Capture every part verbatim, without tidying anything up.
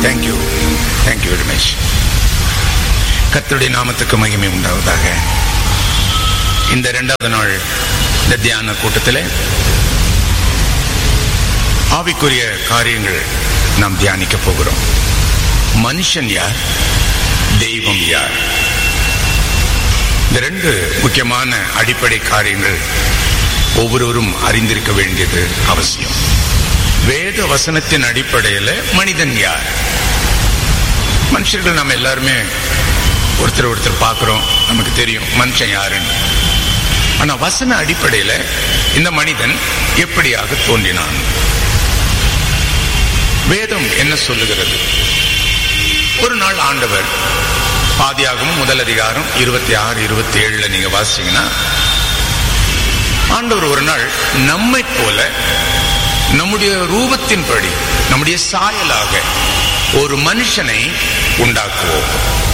Thank you thank you very much. கர்த்தருடைய நாமத்துக்கு மகிமை உண்டாவதாக. இந்த இரண்டாவது நாள் இந்த தியான கூட்டத்தில் ஆவிக்குரிய காரியங்கள் நாம் தியானிக்க போகிறோம். மனுஷன் யார், தெய்வம் யார்? இந்த ரெண்டு முக்கியமான அடிப்படை காரியங்கள் ஒவ்வொருவரும் அறிந்திருக்க வேண்டியது அவசியம். வேத வசனத்தின் அடிப்படையில் மனிதன் யார்? மனுஷர்கள் நம்ம எல்லாருமே ஒருத்தர் ஒருத்தர் பார்க்கிறோம், நமக்கு தெரியும் மனுஷன் யாருன்னு. ஆனா வசன அடிப்படையில் இந்த மனிதன் எப்படியாக தோன்றினான்? வேதம் என்ன சொல்லுகிறது? ஒரு நாள் ஆண்டவர் ஆதியாகமம் முதல் அதிகாரம் இருபத்தி ஆறு இருபத்தி ஏழுல நீங்க வாசிங்கன்னா, ஆண்டவர் ஒரு நாள் நம்மை போல நம்முடைய ரூபத்தின்படி நம்முடைய சாயலாக ஒரு மனுஷனை உண்டாக்குவோம்.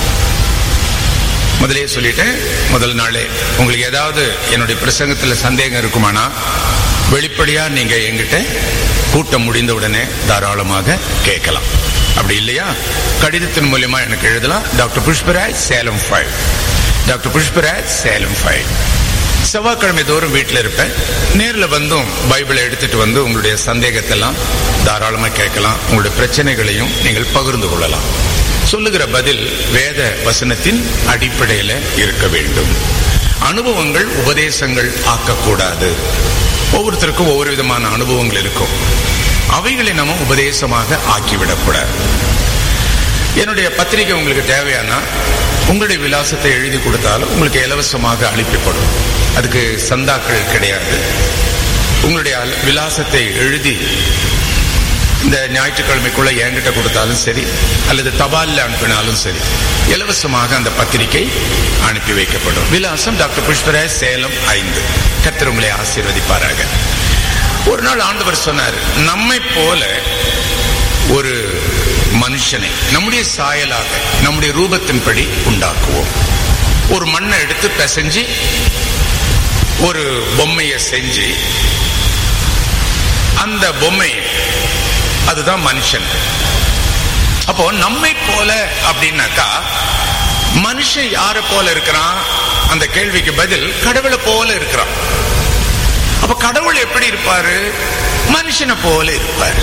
முதலே சொல்லிட்டேன், முதல் நாளே உங்களுக்கு ஏதாவது என்னுடைய பிரசங்கத்தில் சந்தேகம் இருக்குமானா வெளிப்படையா நீங்க என்கிட்ட கூட்டம் முடிந்த உடனே தாராளமாக கேட்கலாம். அப்படி இல்லையா கடிதத்தின் மூலமா எனக்கு எழுதலாம். Doctor Pushparaj Salem five, doctor Pushparaj Salem five. செவ்வாய்க்கிழமை தோறும் வீட்டில் இருப்பேன். நேரில் வந்தும் பைபிளை எடுத்துட்டு வந்து உங்களுடைய சந்தேகத்தை எல்லாம் தாராளமாக கேட்கலாம். உங்களுடைய பிரச்சனைகளையும் நீங்கள் பகிர்ந்து கொள்ளலாம். சொல்லுகிற பதில் வேத வசனத்தின் அடிப்படையில் இருக்க வேண்டும். அனுபவங்கள் உபதேசங்கள் ஆக்கக்கூடாது. ஒவ்வொருத்தருக்கும் ஒவ்வொரு விதமான அனுபவங்கள் இருக்கும். அவைகளை நம்ம உபதேசமாக ஆக்கிவிடக்கூடாது. என்னுடைய பத்திரிகை உங்களுக்கு தேவையானா உங்களுடைய விலாசத்தை எழுதி கொடுத்தாலும் உங்களுக்கு இலவசமாக அளிக்கப்படும். அதுக்கு சந்தாக்கள் கிடையாது. உங்களுடைய விலாசத்தை எழுதி இந்த ஞாயிற்றுக்கிழமைக்குள்ள என்கிட்ட கொடுத்தாலும் சரி, அல்லது தபாலில் அனுப்பினாலும் சரி, இலவசமாக அந்த பத்திரிகை அனுப்பி வைக்கப்படும். விலாசம் டாக்டர் புஷ்பராஜ் சேலம் ஐந்து. கர்த்தர் உங்களை ஆசீர்வதிப்பாராக. ஒரு நாள் ஆண்டவர் சொன்னார், நம்மை போல ஒரு மனுஷனை நம்முடைய சாயலாக நம்முடைய ரூபத்தின்படி உண்டாக்குவோம். ஒரு மண்ணை எடுத்து பிசைஞ்சு ஒரு பொம்மையை செஞ்சு அந்த பொம்மை அதுதான் மனுஷன். அப்போ நம்மை போல அப்படின்னாக்கா மனுஷன் யார போல இருக்கிறான்? அந்த கேள்விக்கு பதில் கடவுளை போல இருக்கிறான். அப்ப கடவுள் எப்படி இருப்பாரு? மனுஷனை போல இருப்பாரு.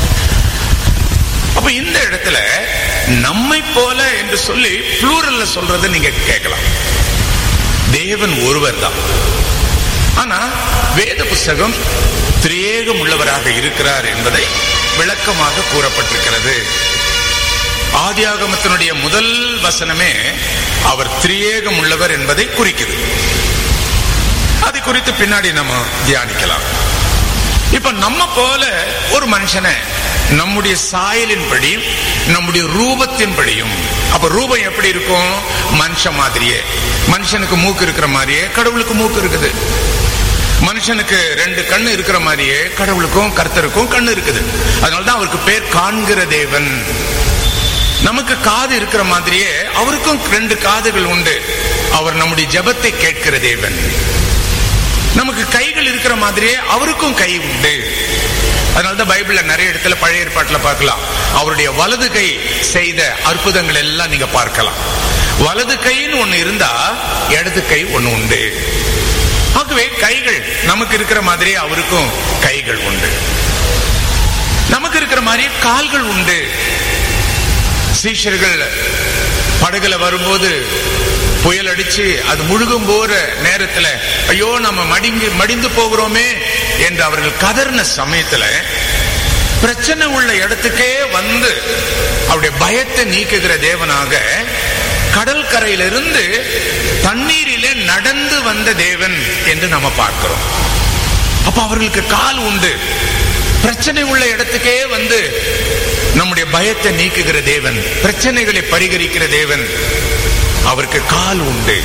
அப்ப இந்த இடத்துல நம்மை போல என்று சொல்லி புளூரல்ல சொல்றது நீங்க கேட்கலாம். தேவன் ஒருவர் தான். ஆனா வேத புஸ்தகம் திரியேகம் உள்ளவராக இருக்கிறார் என்பதை விளக்கமாக கூறப்பட்டிருக்கிறது. ஆதியாகமத்தினுடைய முதல் வசனமே அவர் திரியேகம் உள்ளவர் என்பதை குறிக்குது. அதை குறித்து பின்னாடி நம்ம தியானிக்கலாம். இப்ப நம்ம போல ஒரு மனுஷனை நம்முடைய சாயலின்படியும் நம்முடைய ரூபத்தின்படியும். அப்ப ரூபம் எப்படி இருக்கும்? மனுஷன் மாதிரியே. மனுஷனுக்கு மூக்கு இருக்கிற மாதிரியே கடவுளுக்கு மூக்கு இருக்குது. மனுஷனுக்கு ரெண்டு கண்ணு இருக்கிற மாதிரியே கடவுளுக்கும் கர்த்தருக்கும் கண்ணு இருக்குது. அதனாலதான் அவருக்கு பேர் காண்கிற தேவன். நமக்கு காது இருக்கிற மாதிரியே அவருக்கும் ரெண்டு காதுகள் உண்டு. அவர் நம்முடைய ஜெபத்தை கேட்கிற தேவன். நமக்கு கைகள் இருக்கிற மாதிரியே அவருக்கும் கை உண்டு. அதனாலதான் பைபிள்ல நிறைய இடத்துல பழைய ஏற்பாட்டுல பார்க்கலாம், அவருடைய வலது கை செய்த அற்புதங்கள் எல்லாம் நீங்க பார்க்கலாம். வலது கைன்னு ஒண்ணு இருந்தா இடது கை ஒண்ணு உண்டு. ஆகவே கைகள் நமக்கு இருக்கிற மாதிரியே அவருக்கும் கைகள் உண்டு. நமக்கு இருக்கிற மாதிரியே கால்கள் உண்டு. சீஷர்கள் படகுல வரும்போது புயல் அடிச்சு அது முழுகும் போற நேரத்துல ஐயோ நம்ம மடிந்து மடிந்து போகிறோமே என்று அவர்கள் கதறின சமயத்துல பிரச்சனை உள்ள இடத்துக்கே வந்து அவருடைய பயத்தை நீக்குகிற தேவனாக கடல் கரையிலிருந்து தண்ணீரிலே நடந்து வந்த தேவன் என்று நம்ம பார்க்கிறோம். அப்ப அவர்களுக்கு கால் உண்டு. பிரச்சனை உள்ள இடத்துக்கே வந்து நம்முடைய பயத்தை நீக்குகிற தேவன், பிரச்சனைகளை பரிகரிக்கிற தேவன், அவருக்கு கால் உண்டு.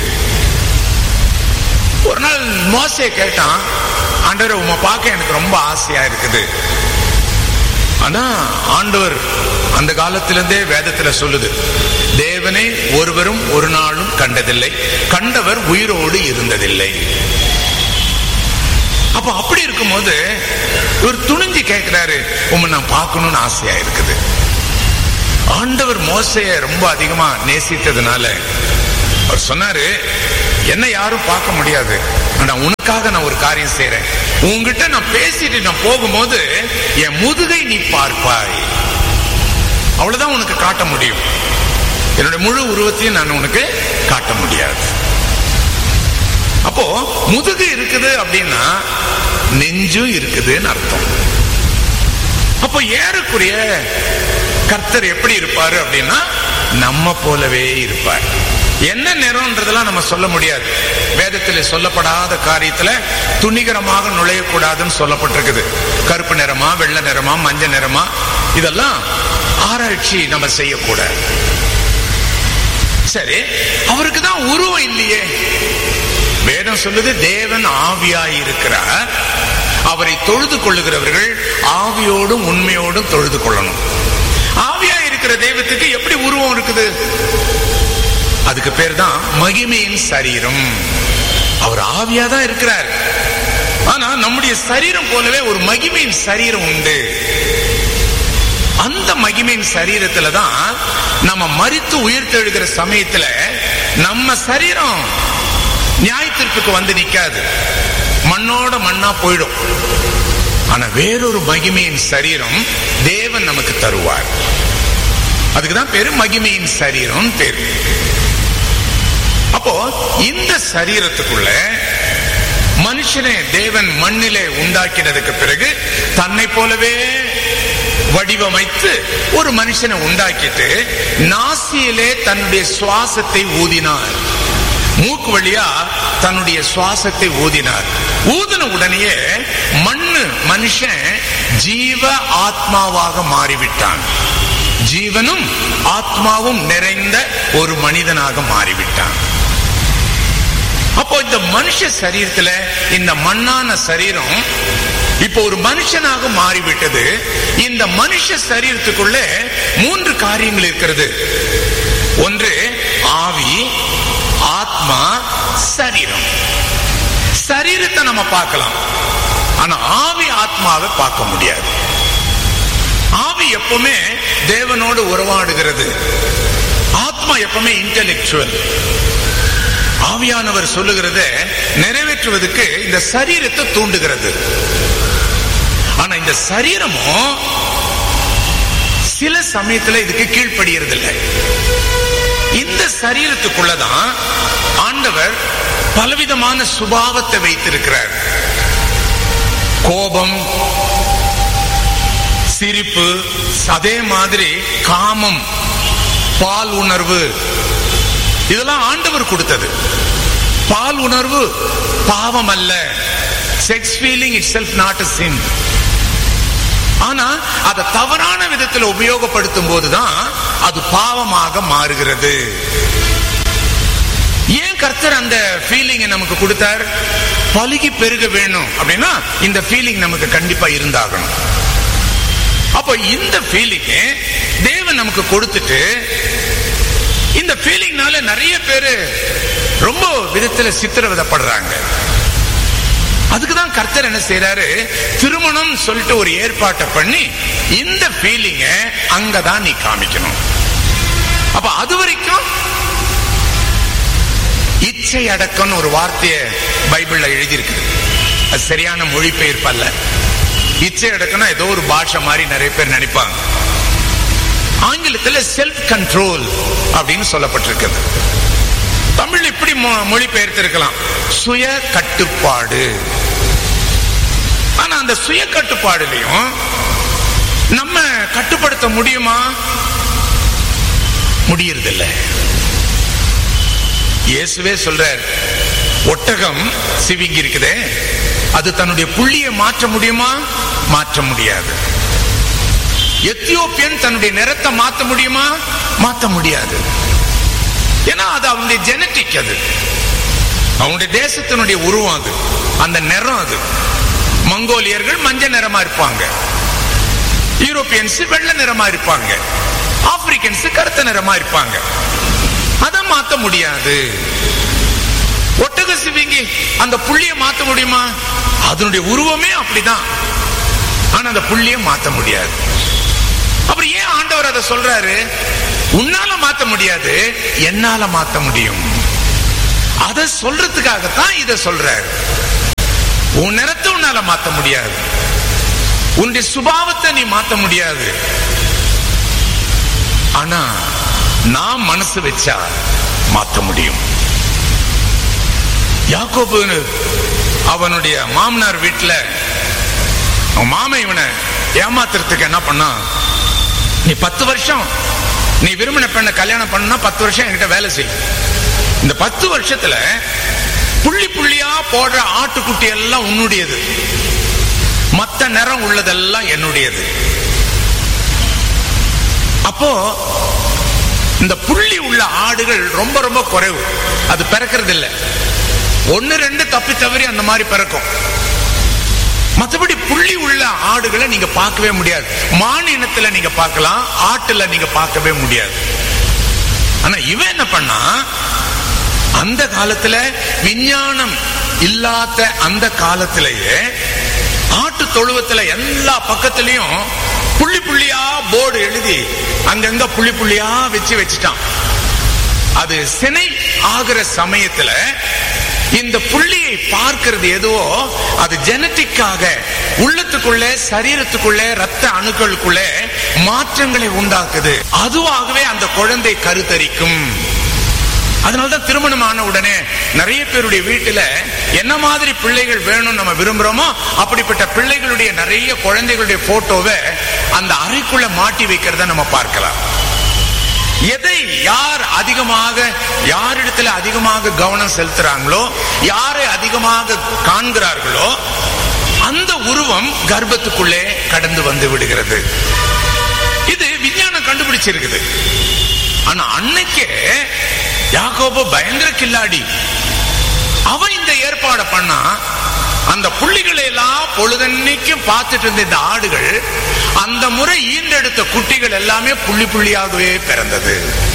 ஒரு நாள் மோசே கேட்டான், ஆண்டவரை உம்மை பார்க்க எனக்கு ரொம்ப ஆசையா இருக்குது. ஆனா ஆண்டவர் அந்த காலத்திலிருந்தே வேதத்துல சொல்லுது, தேவனை ஒருவரும் ஒரு நாளும் கண்டதில்லை, கண்டவர் உயிரோடு இருந்ததில்லை. அப்ப அப்படி இருக்கும்போது இவர் துணிஞ்சு கேட்கிறாரு, உம்மை நான் பார்க்கணும்னு ஆசையா இருக்குது. ஆண்டவர் மோசையை ரொம்ப அதிகமா நேசித்ததுனால அவர் சொன்னாரு, என்ன யாரும் பார்க்க முடியாது, ஆனா உனக்காக நான் ஒரு காரியம் செய்யறேன். உன்கிட்ட நான் பேசிட்டு நான் போகும்போது என் முதுகை நீ பார்ப்பாய். அவ்வளவுதான் உனக்கு காட்ட முடியும். என்னுடைய முழு உருவத்தையும் நான் உனக்கு காட்ட முடியாது. அப்போ முதுகு இருக்குது அப்படின்னா நெஞ்சும் இருக்குதுன்னு அர்த்தம். அப்போ ஏறக்குறைய கர்த்தர் எப்படி இருப்பாரு அப்படின்னா நம்ம போலவே இருப்பார். என்ன நிறம்ன்றதெல்லாம் நம்ம சொல்ல முடியாது. வேதத்தில் சொல்லப்படாத காரியத்துல துணிகரமாக நுழையக்கூடாதுன்னு சொல்லப்பட்டிருக்குது. கருப்பு நிறமா, வெள்ளை நிறமா, மஞ்சள் நிறமா, இதெல்லாம் ஆராய்ச்சி நம்ம செய்யக்கூடாது. சரி, அவருக்கு தான் உருவம் இல்லையே. வேதம் சொல்லுது தேவன் ஆவியாய் இருக்கிறார், அவரை தொழுது கொள்ளுகிறவர்கள் ஆவியோடும் உண்மையோடும் தொழுது கொள்ளணும். ஆவியாய் இருக்கிற தெய்வத்துக்கு எப்படி உருவம் இருக்குது? அதுக்கு பேர் தான் மகிமையின் சரீரம். அவர் ஆவியா தான் இருக்கிறார், ஆனா நம்முடைய சரீரம் போலவே ஒரு மகிமையின் சரீரம் உண்டு. அந்த மகிமையின் சரீரத்துல தான் நம்ம மரித்து உயிர்த்தெழுகிற சமயத்துல நம்ம சரீரம் நியாயத்திற்கு வந்து நிக்காது, மண்ணோட மண்ணா போயிடும். ஆனா வேறொரு மகிமையின் சரீரம் தேவன் நமக்கு தருவார். அதுக்குதான் பேரு மகிமையின் சரீரம் பேரு. அப்போ இந்த சரீரத்துக்குள்ள மனுஷனை தேவன் மண்ணிலே உண்டாக்கினதுக்கு பிறகு தன்னை போலவே வடிவமைத்து ஒரு மனுஷனை உண்டாக்கிட்டு நாசியிலே தன்னுடைய சுவாசத்தை ஊதினார். மூக்கு வழியா தன்னுடைய சுவாசத்தை ஊதினார். ஊதின உடனேயே மண்ணு மனுஷன் ஜீவ ஆத்மாவாக மாறிவிட்டான். ஜீவனும் ஆத்மாவும் நிறைந்த ஒரு மனிதனாக மாறிவிட்டான். அப்போ இந்த மனுஷ சரீரத்துல இந்த மண்ணான சரீரம் இப்போ ஒரு மனுஷனாக மாறிவிட்டது. இந்த மனுஷ சரீரத்துக்குள்ள மூன்று காரியங்கள் இருக்கிறது. ஒன்று ஆவி, ஆத்மா, சரீரம். சரீரத்தை நம்ம பார்க்கலாம், ஆனா ஆவி ஆத்மாவை பார்க்க முடியாது. ஆவி எப்பவுமே தேவனோடு உறவாடுகிறது, ஆத்மா எப்பவுமே இன்டெலெக்சுவல். ஆவியானவர் சொல்லுகிறத நிறைவேற்றுவதற்கு இந்த சரீரத்தை தூண்டுகிறது. ஆனா இந்த சரீரமும் சில சமயத்துல இதுக்கு கீழ்ப்படுகிறது இல்லை. இந்த சரீரத்துக்குள்ளதான் ஆண்டவர் பலவிதமான சுபாவத்தை வைத்திருக்கிறார். கோபம், சிரிப்பு, அதே மாதிரி காமம், பால் உணர்வு, இதெல்லாம் ஆண்டவர் கொடுத்தது. பால் உணர்வு பாவம் அல்ல. Sex feeling itself not a சின். ஆனா அதை தவறான விதத்தில் உபயோகப்படுத்தும் போதுதான் அது பாவமாக மாறுகிறது. ஏன் கர்த்தர் அந்த ஃபீலிங்கை நமக்கு கொடுத்தார்? பலுகி பெருக வேணும் அப்படின்னா இந்த ஃபீலிங் நமக்கு கண்டிப்பா இருந்தாகணும். அப்போ இந்த ஃபீலிங் தேவன் நமக்கு கொடுத்துட்டு, இந்த ஃபீலிங்னால நிறைய பேரு ரொம்ப விதத்துல சித்திரவதைப்படுறாங்க. அதுக்குதான் கர்த்தர் என்ன செய்யறாரு, திருமணம் சொல்லிட்டு ஒரு ஏற்பாட்டை பண்ணி இந்த ஃபீலிங்க அங்கதான் நீ காமிக்கணும். அப்ப அது வரைக்கும் இச்சை அடக்கம் ஒரு வார்த்தைய பைபிள்ல எழுதியிருக்கு. அது சரியான மொழிபெயர்ப்பல்ல. இச்சை அடக்கம்னா ஏதோ ஒரு பாஷை மாதிரி நிறைய பேர் நினைப்பாங்க. ஆங்கிலத்தில் செல்ஃப் கண்ட்ரோல் அப்படின்னு சொல்லப்பட்டிருக்கிறது. தமிழ் இப்படி மொழிபெயர்த்து இருக்கலாம், சுய கட்டுப்பாடு. ஆனா அந்த சுய கட்டுப்பாடுலையும் நம்ம கட்டுப்படுத்த முடியுமா? முடியறதில்ல. இயேசுவே சொல்றார், ஒட்டகம் சிவிங்கி இருக்குதே, அது தன்னுடைய புள்ளியை மாற்ற முடியுமா? மாற்ற முடியாது. எத்தியோப்பியன் தன்னுடைய நிறத்தை மாற்ற முடியுமா? மாற்ற முடியாது. ஏன்னா அது அவனுடைய ஜெனட்டிக், அது அவனுடைய தேசத்தினுடைய உருவம், அது அந்த நிறம். அது மங்கோலியர்கள் மஞ்சள் நிறமா இருப்பாங்க, யூரோப்பியன்ஸ் வெள்ளை நிறமா இருப்பாங்க, ஆப்பிரிக்கன்ஸ் கருத்த நிறமா இருப்பாங்க. அதை மாற்ற முடியாது. ஒட்டக சிவிங்கி அந்த புள்ளியை மாற்ற முடியுமா? அதனுடைய உருவமே அப்படிதான், ஆனா அந்த புள்ளியை மாற்ற முடியாது. அப்புறம் ஏன் ஆண்டவர் அதை அதை சொல்றாரு, உன்னால மாத்த முடியாது, என்னால மாத்த முடியும். அதை சொல்றதுக்காகத்தான் இதை சொல்றாரு. உன் நிறத்தை உன்னால மாத்த முடியாது, உன்னுடைய சுபாவத்தை நீ மாத்த முடியாது, ஆனா நான் மனசு வச்சா மாத்த முடியும். யாக்கோபு அவனுடைய மாமனார் வீட்டுல மாமன் இவனை ஏமாத்துறதுக்கு என்ன பண்ணா, நீ பத்து வருஷம் நீ விரும்பின பெண்ணை கல்யாணம் பண்ணா பத்து வருஷம் என்கிட்ட வேலை செய். இந்த பத்து வருஷத்துல புள்ளி புள்ளியா போடுற ஆட்டுக்குட்டி எல்லாம் உன்னுடையது, மத்த நிறம் உள்ளதெல்லாம் என்னுடையது. அப்போ இந்த புள்ளி உள்ள ஆடுகள் ரொம்ப ரொம்ப குறைவு, அது பிறக்கிறது இல்லை. ஒன்னு ரெண்டு தப்பி தவறி அந்த மாதிரி பிறக்கும். மற்றபடி புள்ளி உள்ள ஆடுகளை நீங்க பார்க்கவே முடியாது. மான் இனத்துல நீங்க பார்க்கலாம், ஆட்டுல நீங்க பார்க்கவே முடியாது. ஆனா இவன் என்ன பண்ணா, அந்த காலத்துல விஞ்ஞானம் இல்லாத அந்த காலத்திலேயே ஆட்டு தொழுவத்துல எல்லா பக்கத்திலையும் புள்ளி புள்ளியா போர்டு எழுதி அங்கங்க புள்ளி புள்ளியா வச்சு வச்சுட்டான். அது சினை ஆகிற சமயத்துல இந்த புள்ளியை பார்க்கிறது எதுவோ அது ஜெனட்டிக்காக உள்ளத்துக்குள்ள சரீரத்துக்குள்ள ரத்த அணுக்களுக்குள்ள மாற்றங்களை உண்டாக்குது. அதுவாகவே அந்த குழந்தை கருத்தரிக்கும். அதனாலதான் திருமணமான உடனே நிறைய பேருடைய வீட்டுல என்ன மாதிரி பிள்ளைகள் வேணும் நம்ம விரும்புறோமோ அப்படிப்பட்ட பிள்ளைகளுடைய நிறைய குழந்தைகளுடைய போட்டோவை அந்த அறைக்குள்ள மாட்டி வைக்கிறத நம்ம பார்க்கலாம். எதை யார் அதிகமாக யாரிடத்துல அதிகமாக கவனம் செலுத்துறாங்களோ, யாரை அதிகமாக காண்கிறார்களோ அந்த உருவம் கர்ப்பத்துக்குள்ளே கடந்து வந்து விடுகிறது. இது விஞ்ஞானம் கண்டுபிடிச்சிருக்குது. ஆனா அன்னைக்கே யாக்கோபு பயங்கர கில்லாடி. அவன் இந்த ஏற்பாடு பண்ணா, அந்த புள்ளிகளை எல்லாம் பொழுதன்னைக்கும் பார்த்துட்டு இருந்த இந்த ஆடுகள் அந்த முறை ஈண்டெடுத்த குட்டிகள் எல்லாமே புள்ளி புள்ளியாகவே பிறந்தது.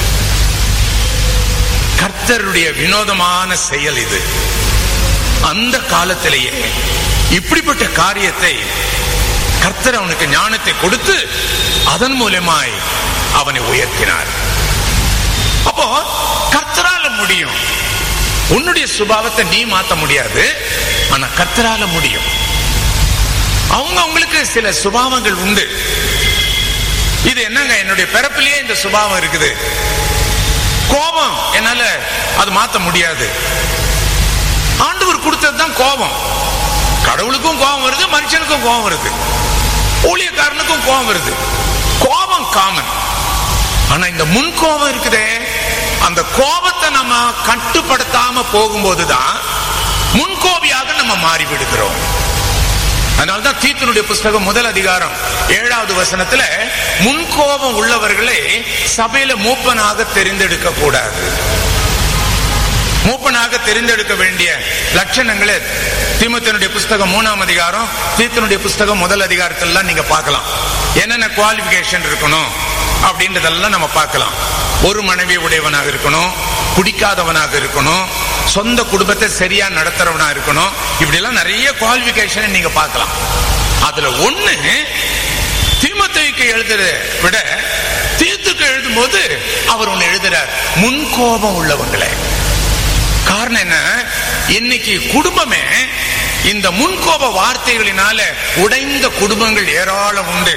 கர்த்தருடைய வினோதமான செயல் இது. அந்த காலத்திலேயே இப்படிப்பட்ட காரியத்தை கர்த்தர் அவனுக்கு ஞானத்தை கொடுத்து அதன் மூலமாய் அவனை உயர்த்தினார். அப்போ கர்த்தரால முடியும். உன்னுடைய சுபாவத்தை நீ மாத்த முடியாது, ஆனா கர்த்தரால முடியும். அவங்க அவங்களுக்கு சில சுபாவங்கள் உண்டு. இது என்னங்க, என்னுடைய பிறப்பிலேயே இந்த சுபாவம் இருக்குது. கோபம் என்னால அது மாத்த முடியாது. ஆண்டவர் கொடுத்ததுதான் கோபம். கடவுளுக்கும் கோபம் வருது, மனுஷனுக்கும் கோபம் வருது, ஊழியக்காரனுக்கும் கோபம் வருது. கோபம் காமன். ஆனா இந்த முன் கோபம் இருக்குதே, அந்த கோபத்தை நம்ம கட்டுப்படுத்தாம போகும்போதுதான் முன்கோபியாக நம்ம மாறிவிடுகிறோம். அதனால்தான் தீத்துனுடைய புஸ்தகம் முதல் அதிகாரம் ஏழாவது வசனத்துல முன்கோபம் உள்ளவர்களை சபையில மூப்பனாக தெரிந்தெடுக்க கூடாது. மூப்பனாக தெரிந்தெடுக்க வேண்டிய லட்சணங்களை தீமோத்தேயுடைய புஸ்தகம் மூணாம் அதிகாரம், தீத்துனுடைய புஸ்தகம் முதல் அதிகாரத்திலாம் நீங்க பார்க்கலாம். என்னென்ன குவாலிபிகேஷன் இருக்கணும் அப்படின்றதெல்லாம் நம்ம பார்க்கலாம். ஒரு மனைவி உடையவனாக இருக்கணும், குடிக்காதவனாக இருக்கணும், சொந்த குடும்பத்தை சரியா நடத்துறவனா இருக்கணும். இப்படி எல்லாம் நிறைய குவாலிபிகேஷன் நீங்க பார்க்கலாம். அதுல ஒண்ணு தீமோத்தேயுக்கு எழுதுறத விட தீத்துக்கு எழுதும் போது அவர் ஒண்ணு எழுதுறார், முன்கோபம் உள்ளவங்களே. காரணம் என்ன, இன்னைக்கு குடும்பமே இந்த முன்கோப வார்த்தைகளினால உடைந்த குடும்பங்கள் ஏராளம் உண்டு.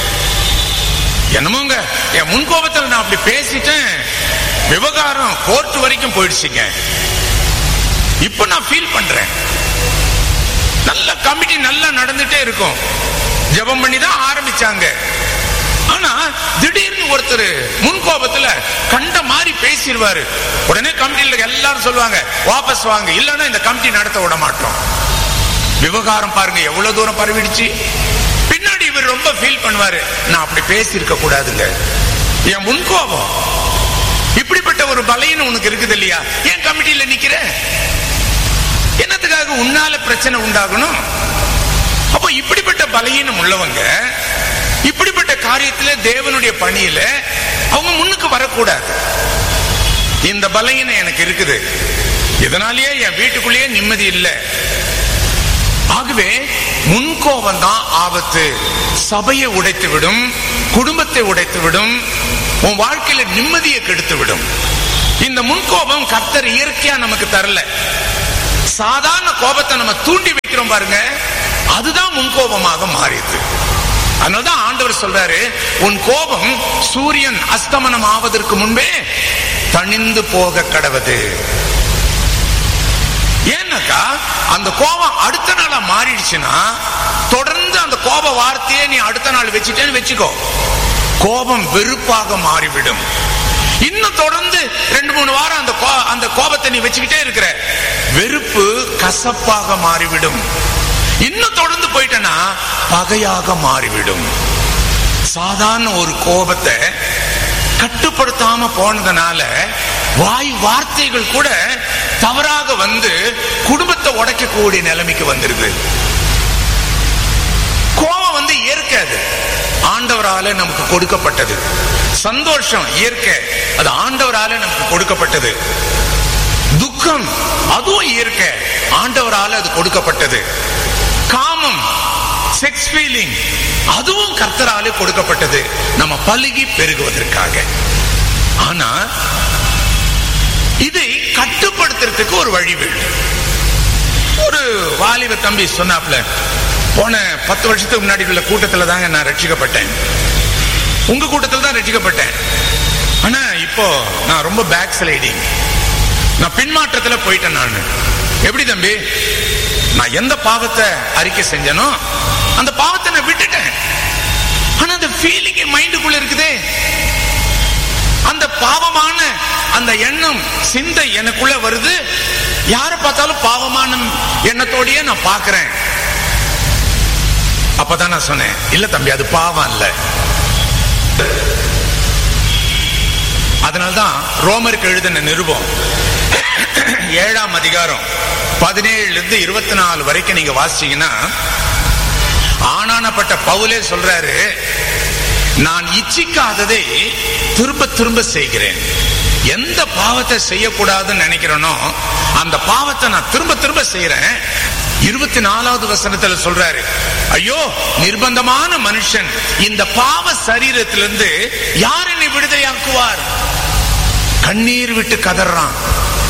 என்னமோங்க, என் முன்கோபத்தில் நான் அப்படி பேசிட்டேன், விவகாரம் கோர்ட் வரைக்கும் போயிடுச்சுங்க. இப்ப நான் ஃபீல் பண்றேன். நல்ல கமிட்டி நல்லா நடந்துட்டே இருக்கும், ஜெபம் பண்ணி தான் ஆரம்பிச்சாங்க. ஆனா திடீர்னு ஒருத்தர் முன்கோபத்துல கண்ட மாதிரி பேசிடுவாரு. உடனே கமிட்டியில எல்லாரும் சொல்லுவாங்க, வாபஸ் வாங்க, இல்லன்னா இந்த கமிட்டி நடத்த விட மாட்டோம். விவகாரம் பாருங்க எவ்வளவு தூரம் பரவிடுச்சு. பின்னாடி இவர் ரொம்ப ஃபீல் பண்ணுவாரு, நான் அப்படி பேசி இருக்க கூடாதுங்க, என் முன்கோபம். இப்படிப்பட்ட ஒரு பலையன் உனக்கு இருக்குது இல்லையா, ஏன் கமிட்டியில நிக்கிற? என்னத்துக்காக உன்னால பிரச்சனை உண்டாகணும்? அப்போ இப்படிப்பட்ட பலையீனம் உள்ளவங்க இப்படிப்பட்ட காரியத்துல தேவனுடைய பணியில அவங்க முன்னுக்கு வரக்கூடாது. இந்த பலையீனம் எனக்கு இருக்குது, இதனாலேயே என் வீட்டுக்குள்ளேயே நிம்மதி இல்லை. ஆகவே முன்கோபம் தான் ஆபத்து. சபையை உடைத்து விடும், குடும்பத்தை உடைத்து விடும், உன் வாழ்க்கையில நிம்மதியை கெடுத்து விடும். இந்த முன்கோபம் கர்த்தர் இயற்கையா நமக்கு தரல. சாதாரண கோபத்தை நம்ம தூண்டி வைக்கிறோம் பாருங்க, அதுதான் முன்கோபமாக மாறியது. அதனாலதான் ஆண்டவர் சொல்றாரு, உன் கோபம் சூரியன் அஸ்தமனம் ஆவதற்கு முன்பே தணிந்து போக கடவது. ஏன்னாக்கா அந்த கோபம் அடுத்த நாளா மாறிடுச்சுன்னா தொடர்ந்து அந்த கோப வார்த்தையே நீ அடுத்த நாள் வச்சுட்டேன்னு வச்சுக்கோ, கோபம் வெறுப்பாக மாறிவிடும். இன்னும் தொடர்ந்து ரெண்டு மூணு வாரம் அந்த அந்த கோபத்தை நீ வச்சுக்கிட்டே இருக்கிற, வெறுப்பு கசப்பாக மாறிவிடும். இன்னும் தொடர்ந்து போயிட்டனா பகையாக மாறிவிடும். சாதாரண ஒரு கோபத்தை கட்டுப்படுத்தாம போனதுனால வாய் வார்த்தைகள் கூட தவறாக வந்து குடும்பத்தை உடைக்கக்கூடிய நிலைமைக்கு வந்துருது. கோபம் வந்து இயற்கை, அது ஆண்டவரால நமக்கு கொடுக்கப்பட்டது. சந்தோஷம் இயற்கை, அது ஆண்டவரால நமக்கு கொடுக்கப்பட்டது. துக்கம் அதுவும் இயற்கை, ஆண்டவரால அது கொடுக்கப்பட்டது. காமம், செக்ஸ் ஃபீலிங், அதுவும் கர்த்தராலே கொடுக்கப்பட்டது, நம்ம பலுகி பெருகுவதற்காக. ஆனா இதை கட்டுப்படுத்துறதுக்கு ஒரு வழி வேண்டும். ஒரு வாலிப தம்பி சொன்னாப்ல, போன பத்து வருஷத்துக்கு முன்னாடி உள்ள கூட்டத்துல தாங்க நான் ரட்சிக்கப்பட்டேன், உங்க கூட்டத்தில் தான் ரட்சிக்கப்பட்டேன். ஆனா இப்போ நான் ரொம்ப பேக் ஸ்லைடிங், நான் பின்மாற்றத்துல போயிட்டேன். நான் எப்படி தம்பி, நான் எந்த பாவத்தை அறிக்கை செஞ்சனோ அந்த பாவத்தை நான் விட்டுட்டேன். ஆனா அந்த ஃபீலிங் மைண்டுக்குள்ள இருக்குதே, அந்த பாவமான அந்த எண்ணம் சிந்தை எனக்குள்ள வருது. யாரை பார்த்தாலும் பாவமான எண்ணத்தோடயே நான் பார்க்கிறேன். அப்பதான் நான் சொன்னேன், இல்ல தம்பி அது பாவம் இல்ல. அதனால்தான் ரோமருக்கு எழுதின நிருபம் ஏழாம் அதிகாரம் பதினேழுல இருந்து இருபத்தி நாலு வரைக்கும் நீங்க வாசிச்சீங்கன்னா, ஆனானப்பட்ட பவுலே சொல்றாரு, நான் இச்சிக்காததை திரும்ப திரும்ப செய்கிறேன். எந்த பாவத்தை செய்யக்கூடாதுன்னு நினைக்கிறேனோ அந்த பாவத்தை நான் திரும்ப திரும்ப செய்யறேன். இருபத்தி நாலாவது வசனத்துல சொல்றாரு, ஐயோ நிர்பந்தமான மனுஷன், இந்த பாவ சரீரத்திலிருந்து யார் என்னை விடுதலையாக்குவார்? கண்ணீர் விட்டு கதறான்.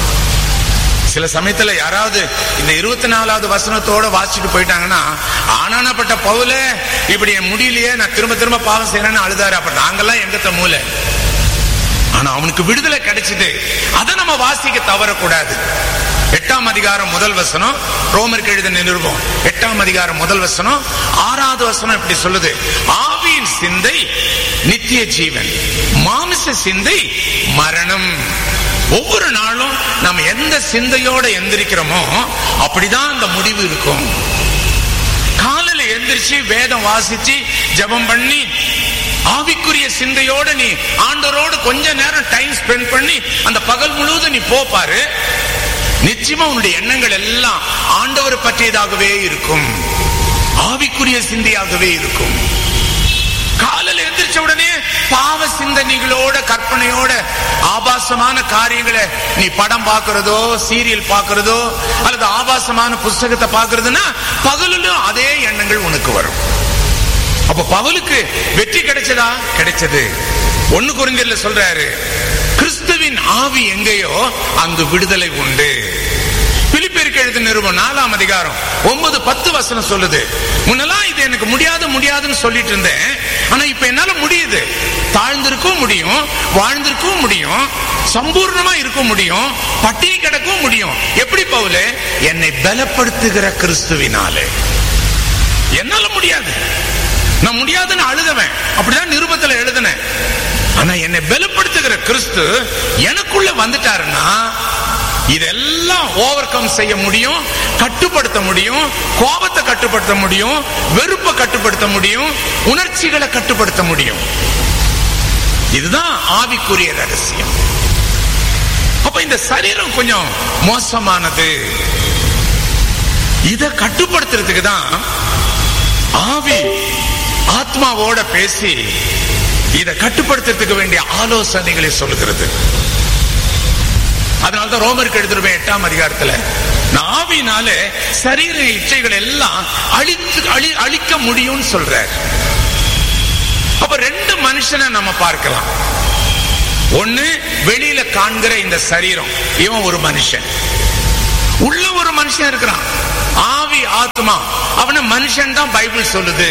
சில சமயத்துல யாராவது இந்த இருபத்தி நாலாவது வசனத்தோட வாசிச்சுட்டு போயிட்டாங்கன்னா, ஆனானப்பட்ட பவுல இப்படி என் முடியலையே, நான் திரும்ப திரும்ப பாவம் செய்யறேன்னு அழுதாரு. அப்ப நாங்கெல்லாம் எங்கத்த மூல? ஆனா அவனுக்கு விடுதலை கிடைச்சது. அதை நம்ம வாசிக்க தவறக்கூடாது. எட்டாம் அதிகாரம் முதல் வசனம், ரோமருக்கு எழுதின நிருபம் எட்டாம் அதிகாரம் முதல் வசனம், ஆறாவது வசனம் இப்படி சொல்லுது, ஆவியின் சிந்தை நித்திய ஜீவன், மாமிச சிந்தை மரணம். ஒவ்வொரு நாளும் நம்ம எந்த சிந்தையோட எந்திரிக்கிறோமோ அப்படிதான் அந்த முடிவு இருக்கும். காலையில எந்திரிச்சு வேதம் வாசிச்சு ஜெபம் பண்ணி ஆவிக்குரிய சிந்தையோட நீ ஆண்டவரோடு கொஞ்ச நேரம் டைம் ஸ்பெண்ட் பண்ணி அந்த பகல் முழுவதும் நீ போப்பாரு, நிச்சயமா உன்னுடைய எண்ணங்கள் எல்லாம் ஆண்டவர் பற்றியதாகவே இருக்கும், ஆவிக்குரிய சிந்தையாகவே இருக்கும். காலையில எந்திரிச்ச உடனே பாவ சிந்தனைகளோட கற்பனையோட ஆபாசமான காரியங்களை நீ படம் பார்க்கிறதோ சீரியல் பார்க்கிறதோ அல்லது ஆபாசமான புஸ்தகத்தை பார்க்கிறதுனா பகலிலும் அதே எண்ணங்கள் உனக்கு வரும். அப்ப பவுலுக்கு வெற்றி கிடைச்சதா? கிடைச்சது. ஒன்னு கொரிந்தியர்ல சொல்றாரு, கிறிஸ்துவின் ஆவி எங்கேயோ அங்கு விடுதலை உண்டு. பிலிப்பியருக்கு எழுதின நிருபம் நாலாம் அதிகாரம் ஒன்பது பத்து வசனம் சொல்லுது, முன்னெல்லாம் இது எனக்கு முடியாது முடியாதுன்னு சொல்லிட்டு இருந்தேன், ஆனா இப்ப என்னால முடியுது. தாழ்ந்திருக்கவும் முடியும், வாழ்ந்திருக்கவும் முடியும், சம்பூர்ணமா இருக்க முடியும், பட்டினி கிடக்கவும் முடியும். எப்படி பவுலே? என்னை பலப்படுத்துகிற கிறிஸ்துவினாலே. என்னால முடியாது, நான் முடியாதுன்னு அழுதவன், அப்படிதான் நிருபத்துல எழுதினேன். ஆனா என்னை பலப்படுத்துகிற கிறிஸ்து எனக்குள்ள வந்துட்டாருன்னா இதெல்லாம் ஓவர் கம் செய்ய முடியும், கட்டுப்படுத்த முடியும், கோபத்தை கட்டுப்படுத்த முடியும், வெறுப்பை கட்டுப்படுத்த முடியும், உணர்ச்சிகளை கட்டுப்படுத்த முடியும். இதுதான் ஆவிக்குரிய ரகசியம். அப்ப இந்த சரீரம் கொஞ்சம் மோசமானது, இதை கட்டுப்படுத்துறதுக்கு தான் ஆவி ஆத்மாவோட பேசி இதை கட்டுப்படுத்துறதுக்கு வேண்டிய ஆலோசனைகளை சொல்லுகிறது. அதனால்தான் ரோமருக்கு எழுதிருவேன் எட்டாம் அதிகாரத்துல ஆவியினால சரீர இச்சைகள் எல்லாம் அழித்து அழி அழிக்க முடியும்னு சொல்றார். அப்ப ரெண்டு மனுஷனை நம்ம பார்க்கலாம். ஒண்ணு, வெளியில காண்கிற இந்த சரீரம், இவன் ஒரு மனுஷன். உள்ள ஒரு மனுஷன் இருக்கிறான், ஆவி ஆத்மா, அவன மனுஷன் தான் பைபிள் சொல்லுது.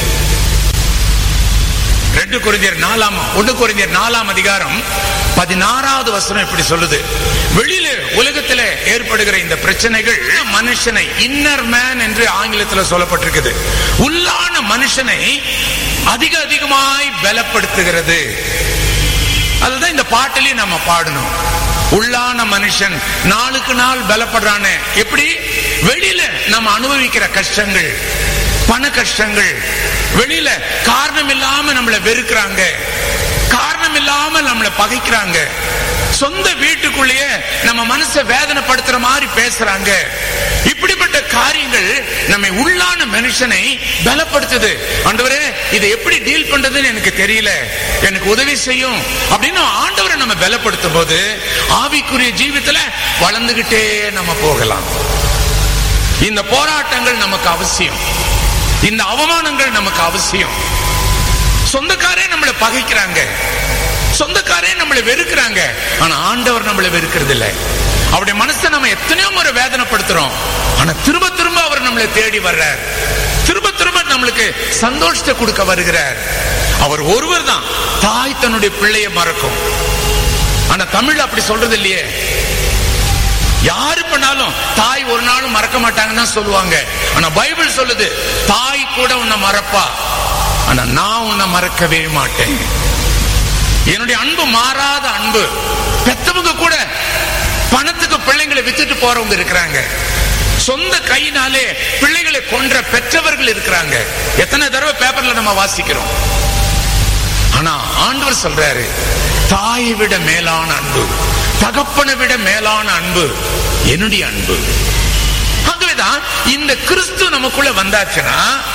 ரெண்டு கொரிந்தியர் நாலாம் ஒன்று கொரிந்தியர் நாலாம் அதிகாரம் பதினாறாவது வசனம் இப்படி சொல்லுது. வெளியில உலகத்தில் ஏற்படுகிற இந்த பிரச்சனைகள் மனுஷனை, இன்னர் மேன் என்று ஆங்கிலத்தில் சொல்லப்பட்டிருக்குது, உள்ளான மனுஷனை அதிக அதிகமாய் பலப்படுத்துகிறது. அதுதான் இந்த பாட்டிலையும் நம்ம பாடணும். உள்ளான மனுஷன் நாளுக்கு நாள் பலப்படுறானே. எப்படி? வெளியில நம்ம அனுபவிக்கிற கஷ்டங்கள், பண கஷ்டங்கள், வெளியில காரணம் இல்லாம நம்மளை வெறுக்கிறாங்க, காரணம் இல்லாம நம்மளை பகைக்கிறாங்க, சொந்த வீட்டுக்குள்ளேயே நம்ம மனசை வேதனைப்படுத்துற மாதிரி பேசுறாங்க. இப்படிப்பட்ட காரியங்கள் நம்ம உள்ளான மனுஷனை பலப்படுத்துது. ஆண்டவரே, இதை எப்படி டீல் பண்றதுன்னு எனக்கு தெரியல, எனக்கு உதவி செய்யும் அப்படின்னு ஆண்டவரை நம்ம பலப்படுத்தும் போது ஆவிக்குரிய ஜீவிதத்துல வளர்ந்துகிட்டே நம்ம போகலாம். இந்த போராட்டங்கள் நமக்கு அவசியம், இந்த அவமானங்கள் நமக்கு அவசியம். சொந்தக்காரே நம்மளை பகைக்கிறாங்க, சொந்தக்காரே நம்மளை வெறுக்கிறாங்க, ஆனா ஆண்டவர் நம்மளை வெறுக்கிறது இல்லை. அவருடைய மனசை நம்ம எத்தனையோ முறை வேதனைப்படுத்துறோம், ஆனா திரும்ப திரும்ப அவர் நம்மளை தேடி வர்றார், திரும்ப திரும்ப நம்மளுக்கு சந்தோஷத்தை கொடுக்க வருகிறார். அவர் ஒருவர் தான் தாய் தன்னுடைய பிள்ளையை மறக்கும். ஆனா தமிழ் அப்படி சொல்றது இல்லையே. யாரு பண்ணாலும் தாய் ஒரு நாளும் மறக்க மாட்டாங்கன்னு தான் சொல்லுவாங்க. ஆனா பைபிள் சொல்லுது, தாய் கூட உன்னை மறப்பா, ஆனா நான் உன்னை மறக்கவே மாட்டேன். என்னுடைய அன்பு மாறாத அன்பு. பெத்தவங்க கூட பணத்துக்கு பிள்ளைங்களை வித்துட்டு போறவங்க இருக்கிறாங்க, சொந்த கையினாலே பிள்ளைகளை கொன்ற பெற்றவர்கள் இருக்கிறாங்க. எத்தனை தடவை பேப்பர்ல நம்ம வாசிக்கிறோம். ஆனா ஆண்டவர் சொல்றாரு, தாயை விட மேலான அன்பு, தகப்பனை விட மேலான அன்பு என்னுடைய அன்பு. ஆகவேதான் இந்த கிறிஸ்து நமக்குள்ள வந்தாச்சுன்னா